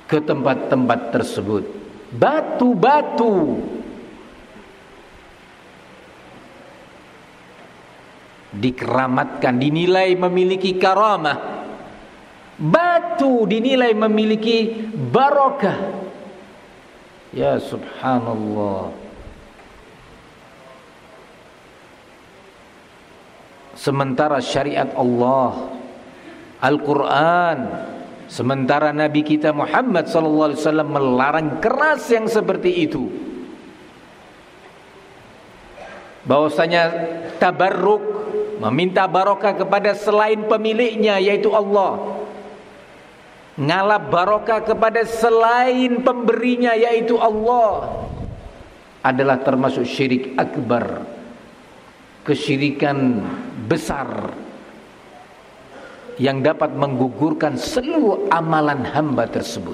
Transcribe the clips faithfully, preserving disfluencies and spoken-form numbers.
ke tempat-tempat tersebut. Batu-batu dikeramatkan, dinilai memiliki karamah. Batu dinilai memiliki barokah. Ya subhanallah. Sementara syariat Allah, Al-Quran, sementara Nabi kita Muhammad sallallahu alaihi wasallam melarang keras yang seperti itu. Bahwasanya tabarruk, meminta barokah kepada selain pemiliknya yaitu Allah, ngalap barokah kepada selain pemberinya yaitu Allah, adalah termasuk syirik akbar, kesyirikan besar yang dapat menggugurkan seluruh amalan hamba tersebut.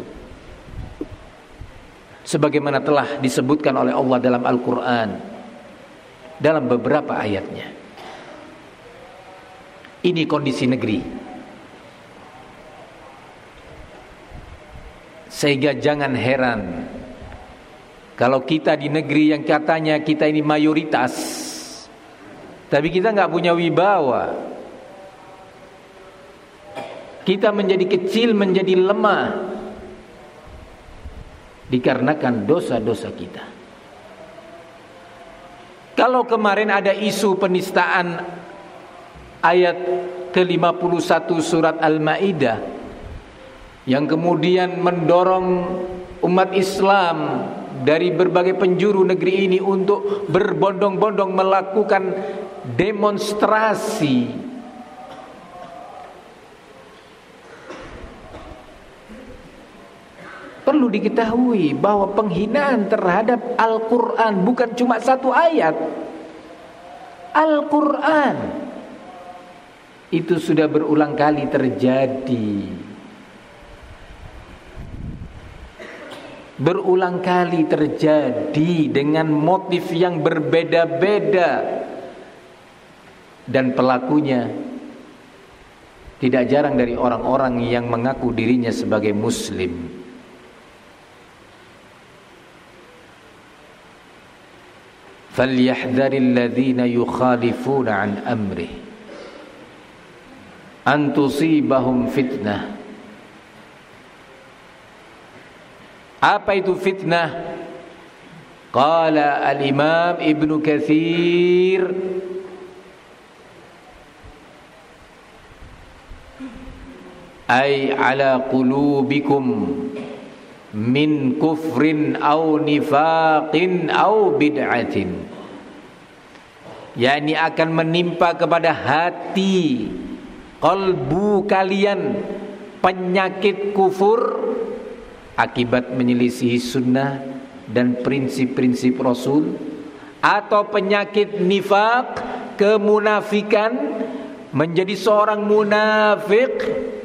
Sebagaimana telah disebutkan oleh Allah dalam Al-Quran dalam beberapa ayatnya. Ini kondisi negeri. Sehingga jangan heran kalau kita di negeri yang katanya kita ini mayoritas, tapi kita nggak punya wibawa. Kita menjadi kecil, menjadi lemah dikarenakan dosa-dosa kita. Kalau kemarin ada isu penistaan ayat ke lima puluh satu surat Al-Maidah yang kemudian mendorong umat Islam dari berbagai penjuru negeri ini untuk berbondong-bondong melakukan demonstrasi, perlu diketahui bahwa penghinaan terhadap Al-Quran bukan cuma satu ayat. Al-Quran itu sudah berulang kali terjadi. Berulang kali terjadi dengan motif yang berbeda-beda. Dan pelakunya tidak jarang dari orang-orang yang mengaku dirinya sebagai Muslim. Falyahdharil ladzina yukhalifuna an amrih an tusibahum fitnah. Apa itu fitnah? Qala al-Imam Ibnu Katsir, ay ala qulubikum min kufrin au nifaqin au bid'atin, yakni akan menimpa kepada hati, qalbu kalian penyakit kufur akibat menyelisihi sunnah dan prinsip-prinsip Rasul, atau penyakit nifaq, kemunafikan, menjadi seorang munafik,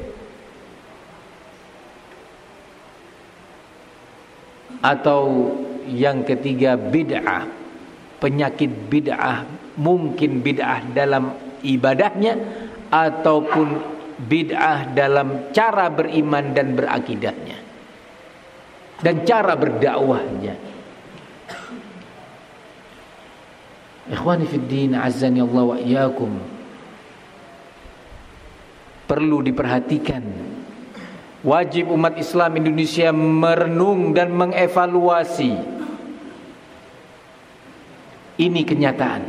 atau yang ketiga bid'ah, penyakit bid'ah, mungkin bid'ah dalam ibadahnya ataupun bid'ah dalam cara beriman dan berakidahnya dan cara berdakwahnya. Ikhwani fid din, azzani Allah wa iyyakum, perlu diperhatikan. Wajib umat Islam Indonesia merenung dan mengevaluasi. Ini kenyataan.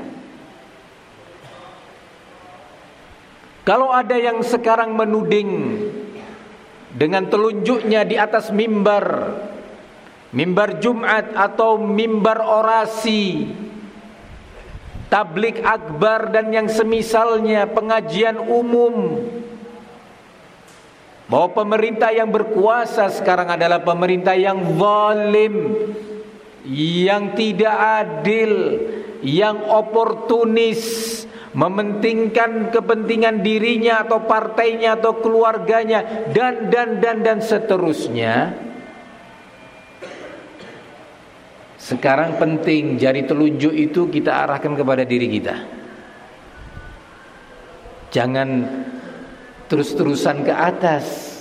Kalau ada yang sekarang menuding dengan telunjuknya di atas mimbar, mimbar Jumat atau mimbar orasi, tablik akbar dan yang semisalnya, pengajian umum, bahwa pemerintah yang berkuasa sekarang adalah pemerintah yang zalim, yang tidak adil, yang oportunis, mementingkan kepentingan dirinya atau partainya atau keluarganya, dan dan dan dan seterusnya. Sekarang penting jari telunjuk itu kita arahkan kepada diri kita. Jangan terus-terusan ke atas.